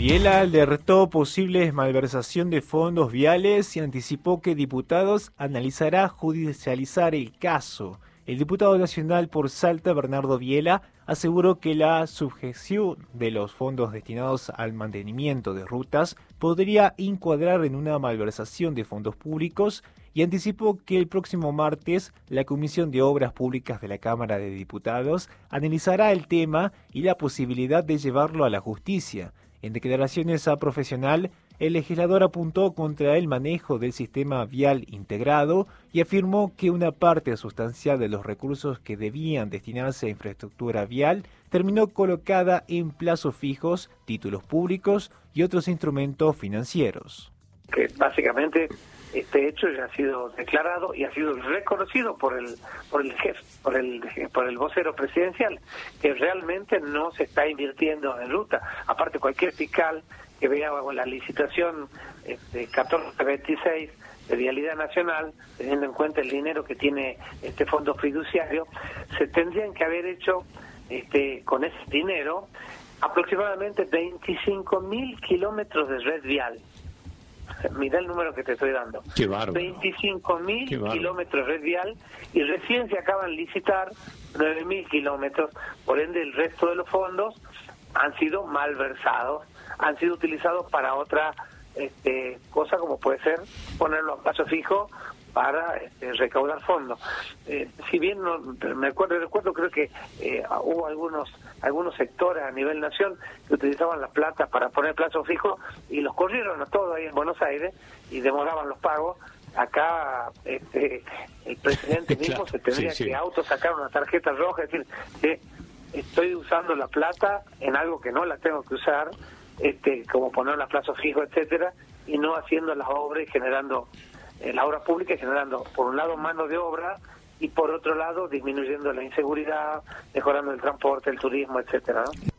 Biela alertó posibles malversación de fondos viales y anticipó que diputados analizará judicializar el caso. El diputado nacional por Salta, Bernardo Biela, aseguró que la sujeción de los fondos destinados al mantenimiento de rutas podría encuadrar en una malversación de fondos públicos y anticipó que el próximo martes la Comisión de Obras Públicas de la Cámara de Diputados analizará el tema y la posibilidad de llevarlo a la justicia. En declaraciones a Profesional, el legislador apuntó contra el manejo del sistema vial integrado y afirmó que una parte sustancial de los recursos que debían destinarse a infraestructura vial terminó colocada en plazos fijos, títulos públicos y otros instrumentos financieros. Que básicamente este hecho ya ha sido declarado y ha sido reconocido por el jefe, por el vocero presidencial, que realmente no se está invirtiendo en ruta. Aparte, cualquier fiscal que vea la licitación 1426 de Vialidad Nacional, teniendo en cuenta el dinero que tiene este fondo fiduciario, se tendrían que haber hecho con ese dinero aproximadamente 25.000 kilómetros de red vial. Mirá el número que te estoy dando. Qué bárbaro. 25.000 kilómetros red vial, y recién se acaban de licitar 9.000 kilómetros. Por ende, el resto de los fondos han sido malversados, han sido utilizados para otra cosa, como puede ser ponerlo a plazo fijo para recaudar fondos. Si bien no me recuerdo, creo que hubo algunos sectores a nivel nación que utilizaban la plata para poner plazo fijo y los corrieron a todos ahí en Buenos Aires y demoraban los pagos. Acá el presidente mismo claro, se tendría que autosacar una tarjeta roja, es decir, que estoy usando la plata en algo que no la tengo que usar, como ponerla a plazo fijo, etcétera, y no haciendo las obras y generando la obra pública, generando por un lado mano de obra y por otro lado disminuyendo la inseguridad, mejorando el transporte, el turismo, etcétera, ¿no?